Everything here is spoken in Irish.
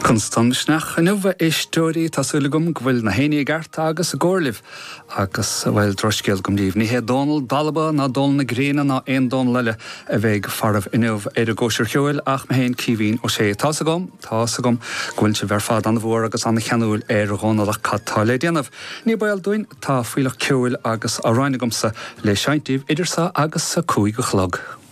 Constantisnach an bheith istóí tásúlagum go bhfuil na héine gart agus a ggóirlibh agus bhfuil droscéal gom líomh. Ní hé Donald Dalba ná Dol na Gréine ná aon Don leile a bheith farmh inmh ar a ggóisiir cheúil ach na héin cíhín ó sé tásagum gúil se bhar fad an bhór agus anna cheanúil ar a gháinach catála déanamh. Ní bail dúin tá fuileach ceúil agus a reinigumsa le seintíomh idirsa agus sa cúig go chlog.